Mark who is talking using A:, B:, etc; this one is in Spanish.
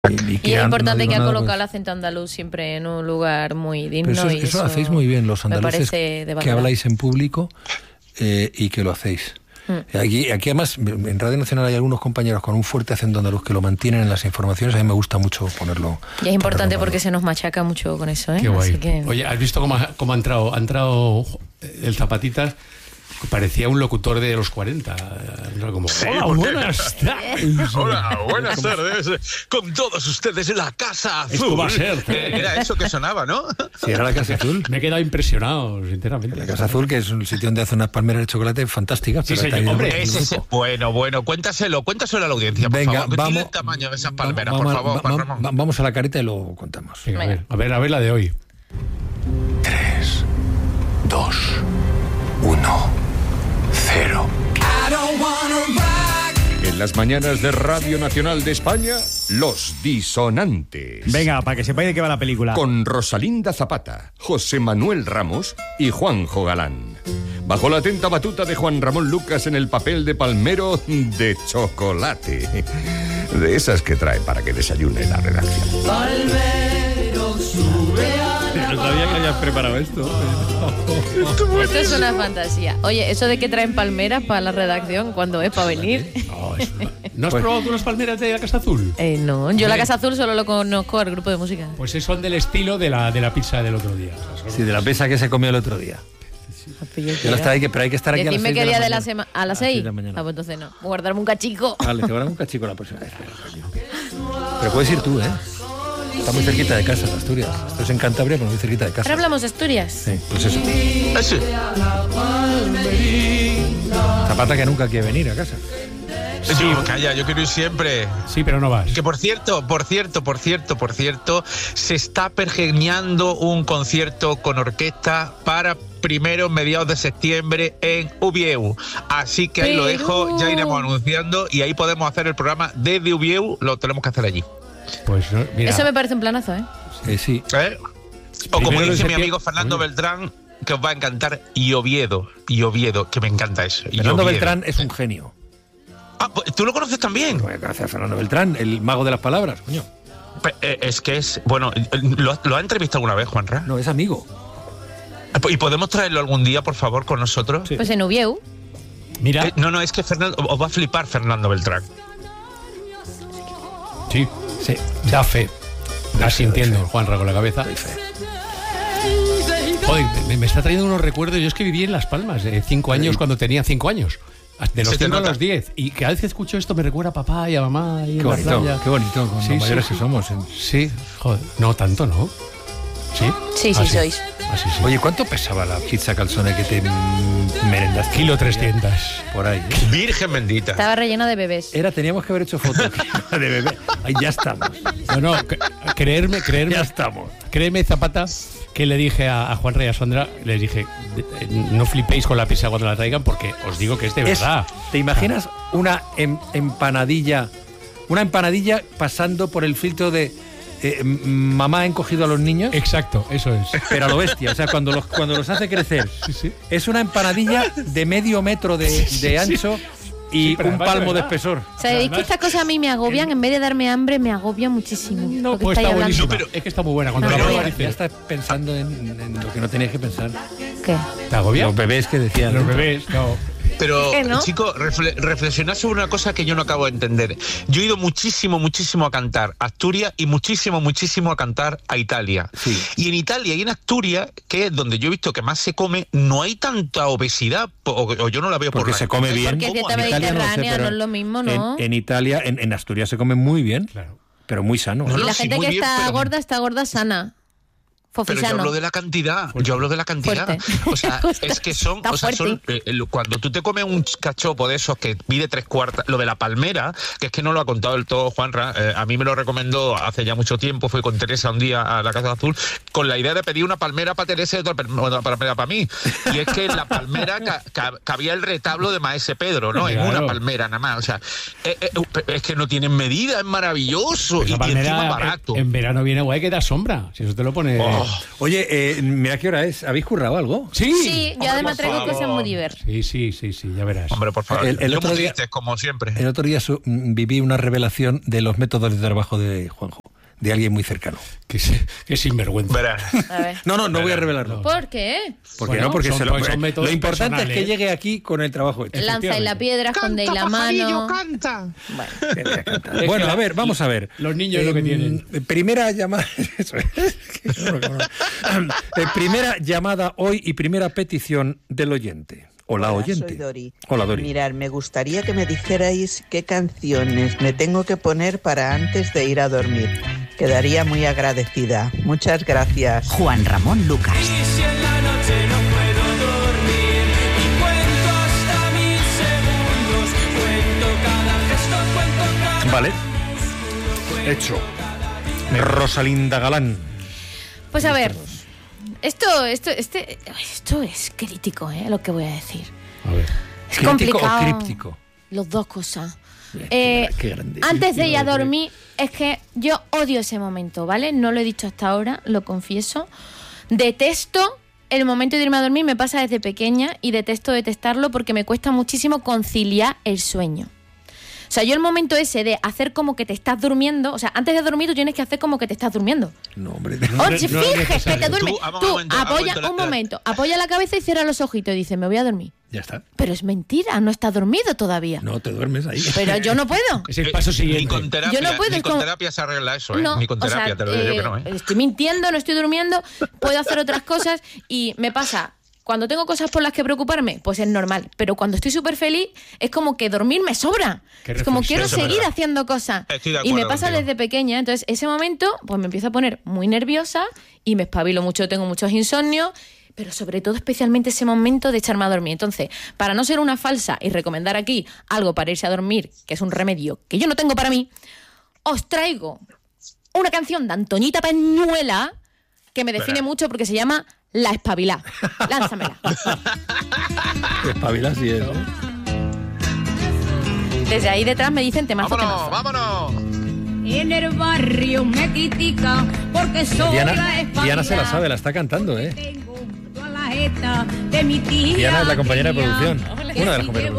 A: Y es importante que ha colocado el acento andaluz siempre en un lugar muy digno.
B: Pero eso lo hacéis muy bien los andaluces que habláis en público y que lo hacéis. Aquí además en Radio Nacional hay algunos compañeros con un fuerte acento andaluz que lo mantienen en las informaciones. A mí me gusta mucho ponerlo.
A: Y es importante porque se nos machaca mucho con eso,
C: Qué guay.
A: Así que...
C: Oye, ¿has visto cómo ha entrado el Zapatitas? Parecía un locutor de los 40. Como,
D: sí,
C: hola, buenas tardes.
D: Hola, buenas tardes. Con todos ustedes en la Casa Azul.
C: Esto va a ser.
D: Era eso que sonaba, ¿no?
B: Sí, era la Casa Azul.
C: Me he quedado impresionado, sinceramente.
B: La Casa Azul, que es un sitio donde hace unas palmeras de chocolate fantásticas.
C: Sí, señor. Hombre,
D: bueno, cuéntaselo a la audiencia, por
B: Venga,
D: favor. Tiene el tamaño de esas palmeras, por favor, Juan Ramón.
B: Vamos a la careta y lo contamos.
C: Venga, a ver la de hoy.
E: 3, 2, 1... 0. En las mañanas de Radio Nacional de España, Los Disonantes.
F: Venga, para que sepáis de qué va la película.
E: Con Rosalinda Zapata, José Manuel Ramos y Juanjo Galán. Bajo la atenta batuta de Juan Ramón Lucas en el papel de palmero de chocolate. De esas que trae para que desayune la redacción.
F: Palmero sube a la... No sabía que hayas preparado esto.
A: Esto es una fantasía. Oye, eso de que traen palmeras para la redacción, ¿cuándo es? ¿Para venir?
C: ¿No has probado tú las palmeras de la Casa Azul?
A: No, yo la Casa Azul solo lo conozco al grupo de música.
C: Pues son del estilo de la pizza del otro día.
B: Sí, de la pizza que se comió el otro día. Yo estaba ahí, pero hay que estar aquí.
A: Decime qué día de la semana. ¿A las 6?
B: Ah,
A: pues entonces no. Guardarme un cachico.
B: Vale, te guardamos un cachico la próxima vez. Pero puedes ir tú, ¿eh? Está muy cerquita de casa, Asturias. Esto es en Cantabria, pero muy cerquita de casa.
A: ¿Ahora hablamos de Asturias?
B: Sí, pues eso. Zapata que nunca quiere venir a casa.
D: Sí, calla, yo quiero ir siempre.
C: Sí, pero no vas.
D: Que por cierto, se está pergeñando un concierto con orquesta para mediados de septiembre en Ubieu. Así que ahí lo dejo, ya iremos anunciando y ahí podemos hacer el programa desde Ubieu, lo tenemos que hacer allí.
C: Pues no, mira.
A: Eso me parece un planazo, ¿eh?
B: Sí.
D: O como dice mi amigo Fernando Beltrán, que os va a encantar, y Oviedo, que me encanta eso.
B: Fernando Beltrán es un genio.
D: ¿Tú lo conoces también?
B: Gracias a Fernando Beltrán, el mago de las palabras, coño.
D: Bueno, ¿lo ha entrevistado alguna vez, Juanra?
B: No, es amigo.
D: ¿Y podemos traerlo algún día, por favor, con nosotros?
A: Sí. Pues en Ubieu.
C: Mira.
D: No, es que os va a flipar Fernando Beltrán.
C: Sí, da fe. Da sintiendo, Juanra, con la cabeza. Joder, me está trayendo unos recuerdos. Yo es que viví en Las Palmas 5 años cuando tenía 5 años. De los 5 a los 10. Y cada vez que escucho esto me recuerda a papá y a mamá. Y
B: qué bonito, qué bonito, con los mayores que somos.
C: Sí, joder. No, tanto no. ¿Sí?
A: Sí, sois.
C: Así, sí.
B: Oye, ¿cuánto pesaba la pizza calzone que te merendaste?
C: 1,3 kg.
B: Por ahí.
D: Virgen bendita.
A: Estaba rellena de bebés.
B: Teníamos que haber hecho fotos de bebé. Ahí ya estamos.
C: No, creerme.
B: Ya estamos.
C: Créeme, Zapata, que le dije a Juanra y a Sandra, les dije, no flipéis con la pizza cuando la traigan porque os digo que es de verdad.
B: ¿Te imaginas una empanadilla pasando por el filtro de mamá ha encogido a los niños?
C: Exacto, eso es.
B: Pero a lo bestia, o sea, cuando los hace crecer. Sí. Es una empanadilla de medio metro de ancho y un palmo de espesor.
A: ¿Sabéis que estas cosas a mí me agobian? En vez de darme hambre, me agobia muchísimo.
C: No, pues está buenísimo, pero es que está muy buena. Cuando la pruebas dices...
B: Ya estás pensando en lo que no tenías que pensar.
A: ¿Qué?
C: ¿Te agobia?
B: Los bebés que decían.
C: Los bebés, no.
D: Pero,
A: ¿no?
D: chicos, reflexionad sobre una cosa que yo no acabo de entender. Yo he ido muchísimo a cantar a Asturias y muchísimo a cantar a Italia.
B: Sí.
D: Y en Italia y en Asturias, que es donde yo he visto que más se come, no hay tanta obesidad, o yo no la veo
B: porque
D: por
B: se come bien.
A: Porque es dieta mediterránea, no es lo mismo, ¿no?
B: En Italia, en Asturias se come muy bien,
C: claro,
B: pero muy sano.
A: Y la gente que está gorda sana.
D: Pero yo hablo de la cantidad.
A: Fuerte.
D: O sea, es que son cuando tú te comes un cachopo de esos que mide 3/4, lo de la palmera, que es que no lo ha contado del todo Juanra, a mí me lo recomendó hace ya mucho tiempo, fui con Teresa un día a la Casa Azul, con la idea de pedir una palmera para Teresa y otra palmera para mí. Y es que en la palmera cabía el retablo de Maese Pedro, ¿no? Claro. En una palmera nada más. O sea, es que no tienen medida, es maravilloso.
C: Pues
D: y encima barato.
C: En verano viene guay que da sombra. Si eso te lo pone...
B: Oye, mira qué hora es. ¿Habéis currado algo?
A: Sí, yo además traigo cosas muy divertidas.
C: Sí, ya verás.
D: Hombre, por favor.
B: El otro día,
D: como siempre.
B: El otro día viví una revelación de los métodos de trabajo de Juanjo, de alguien muy cercano.
C: Qué sinvergüenza.
B: No voy a revelarlo.
A: ¿Por qué?
B: Porque lo importante es que llegue aquí con el trabajo hecho.
A: Lanza en la piedra, escondéis la mano.
G: Canta.
B: Bueno, a ver, vamos a ver.
C: Los niños lo que tienen.
B: Primera llamada. Primera llamada hoy y primera petición del oyente. Hola, oyente.
H: Soy Dori.
B: Hola, Dori.
H: Mirad, me gustaría que me dijerais qué canciones me tengo que poner para antes de ir a dormir. Quedaría muy agradecida. Muchas gracias.
I: Juan Ramón Lucas.
J: Y si en la noche no puedo dormir y cuento hasta 1000 segundos, cuento cada gesto, cuento cada...
B: Vale. Hecho. Rosalinda Galán.
A: Pues a ver, esto es crítico, lo que voy a decir.
C: A ver.
A: Es
B: ¿Crítico
A: complicado.
B: o críptico?
A: Los dos cosas.
B: Qué grande.
A: Antes de ir a dormir, es que yo odio ese momento, ¿vale? No lo he dicho hasta ahora, lo confieso. Detesto el momento de irme a dormir, me pasa desde pequeña y detesto detestarlo porque me cuesta muchísimo conciliar el sueño. O sea, yo el momento ese de hacer como que te estás durmiendo, o sea, antes de dormir tú tienes que hacer como que te estás durmiendo.
B: No, hombre.
A: Oye, fíjate que te duermes. Tú apoya la cabeza y cierra los ojitos y dices, me voy a dormir.
B: Ya está.
A: Pero es mentira, no estás dormido todavía.
B: No, te duermes ahí.
A: Pero yo no puedo.
C: Es el paso siguiente.
D: Ni con terapia,
A: yo no puedo,
D: ni con terapia se arregla eso,
A: no,
D: ni con terapia,
A: o sea,
D: te lo digo yo que no,
A: Estoy mintiendo, no estoy durmiendo, puedo hacer otras cosas y me pasa... Cuando tengo cosas por las que preocuparme, pues es normal. Pero cuando estoy súper feliz, es como que dormir me sobra. Es como quiero seguir haciendo cosas. Y me pasa desde pequeña. Entonces, ese momento, pues me empiezo a poner muy nerviosa y me espabilo mucho. Tengo muchos insomnios. Pero sobre todo, especialmente ese momento de echarme a dormir. Entonces, para no ser una falsa y recomendar aquí algo para irse a dormir, que es un remedio que yo no tengo para mí, os traigo una canción de Antoñita Peñuela que me define mucho porque se llama... La espabilá. Lánzamela.
B: Espabilá sí es.
A: Desde ahí detrás me dicen temazo.
D: ¡Vámonos!
K: En el barrio me critican porque soy la espabilá.
B: Diana se la sabe, la está cantando,
K: Tengo toda la jeta de mi tía.
B: Diana es la compañera de producción. Una de las compañeras de producción.